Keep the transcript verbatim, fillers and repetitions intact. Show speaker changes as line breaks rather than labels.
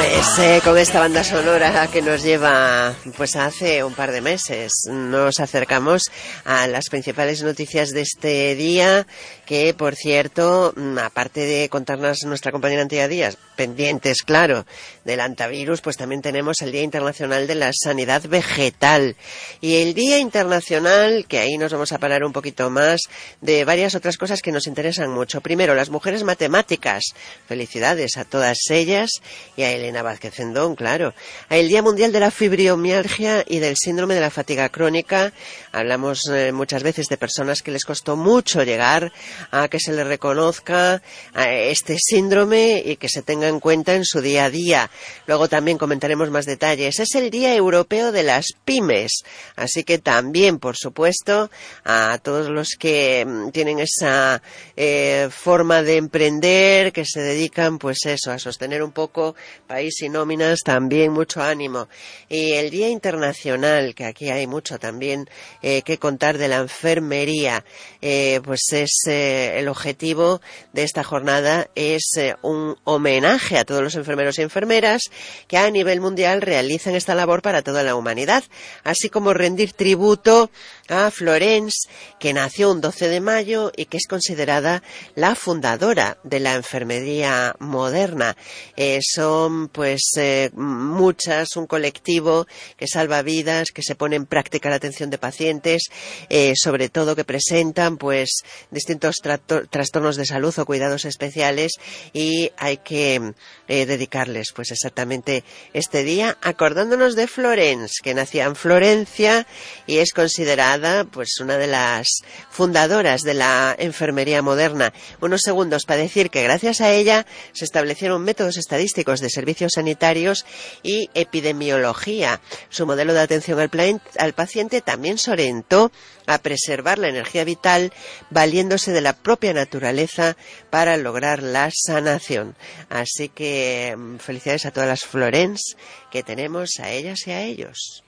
Pues eh, con esta banda sonora que nos lleva pues hace un par de meses, nos acercamos a las principales noticias de este día, que por cierto, aparte de contarnos nuestra compañera Antía Díaz, pendientes, claro, del antivirus, pues también tenemos el Día Internacional de la Sanidad Vegetal y el Día Internacional, que ahí nos vamos a parar un poquito más, de varias otras cosas que nos interesan mucho. Primero, las mujeres matemáticas. Felicidades a todas ellas y a Elena Vázquez Endón, claro. El Día Mundial de la Fibromialgia y del Síndrome de la Fatiga Crónica. Hablamos eh, muchas veces de personas que les costó mucho llegar a que se les reconozca a este síndrome y que se tenga en cuenta en su día a día. Luego también comentaremos más detalles. Es el Día Europeo de las Pymes, así que también, por supuesto, a todos los que tienen esa eh, forma de emprender, que se dedican, pues eso, a sostener un poco país y nóminas, también mucho ánimo. Y el Día Internacional, que aquí hay mucho también eh, que contar, de la enfermería, eh, pues es eh, el objetivo de esta jornada es eh, un homenaje a todos los enfermeros y enfermeras que a nivel mundial realizan esta labor para toda la humanidad, así como rendir tributo a Florence, que nació un doce de mayo y que es considerada la fundadora de la enfermería moderna. Eh, son pues eh, muchas, un colectivo que salva vidas, que se pone en práctica la atención de pacientes, eh, sobre todo que presentan pues distintos trato- trastornos de salud o cuidados especiales, y hay que eh, dedicarles pues exactamente este día acordándonos de Florence, que nacía en Florencia y es considerada pues una de las fundadoras de la enfermería moderna. Unos segundos para decir que gracias a ella se establecieron métodos estadísticos de servicios sanitarios y epidemiología. Su modelo de atención al, plan, al paciente también se orientó a preservar la energía vital valiéndose de la propia naturaleza para lograr la sanación. Así que felicidades a todas las Florence que tenemos, a ellas y a ellos.